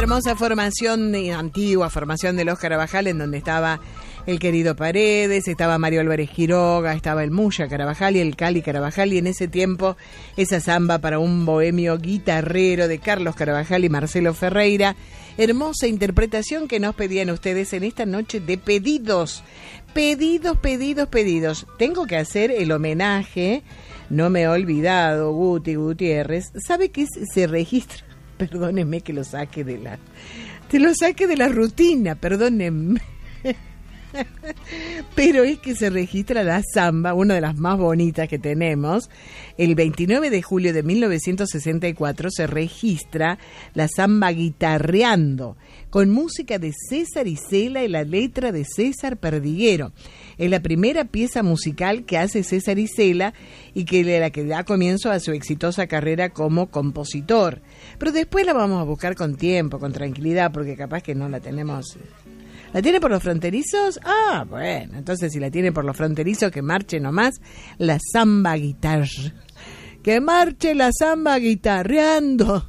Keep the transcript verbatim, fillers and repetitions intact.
hermosa formación, de, antigua formación de los Carabajal, en donde estaba el querido Paredes, estaba Mario Álvarez Quiroga, estaba el Muya Carabajal y el Cali Carabajal, y en ese tiempo esa samba para un bohemio guitarrero de Carlos Carabajal y Marcelo Ferreira. Hermosa interpretación que nos pedían ustedes en esta noche de pedidos. Pedidos, pedidos, pedidos. Tengo que hacer el homenaje, no me he olvidado, Guti Gutiérrez. ¿Sabe qué se registra? Perdónenme que lo saque de la... Te lo saque de la rutina, perdónenme. Pero es que se registra la samba, una de las más bonitas que tenemos. El veintinueve de julio de mil novecientos sesenta y cuatro se registra la samba Guitarreando, con música de César Isela y la letra de César Perdiguero. Es la primera pieza musical que hace César Isela y que le la que da comienzo a su exitosa carrera como compositor. Pero después la vamos a buscar con tiempo, con tranquilidad, porque capaz que no la tenemos... ¿La tiene por los fronterizos? Ah, bueno, entonces si la tiene por los fronterizos, que marche nomás la samba guitarra. Que marche la samba guitarreando.